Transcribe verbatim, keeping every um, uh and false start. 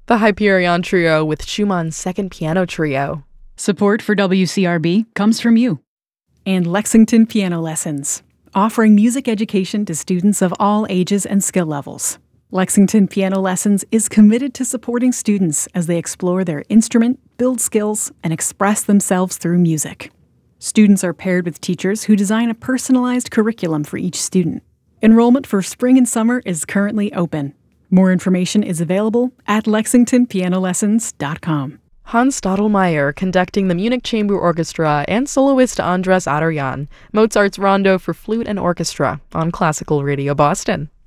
The Hyperion Trio with Schumann's Second Piano Trio. Support for W C R B comes from you. And Lexington Piano Lessons, offering music education to students of all ages and skill levels. Lexington Piano Lessons is committed to supporting students as they explore their instrument, build skills, and express themselves through music. Students are paired with teachers who design a personalized curriculum for each student. Enrollment for spring and summer is currently open. More information is available at lexington piano lessons dot com. Hans Stadelmeier conducting the Munich Chamber Orchestra and soloist Andras Adorjan, Mozart's Rondo for Flute and Orchestra on Classical Radio Boston.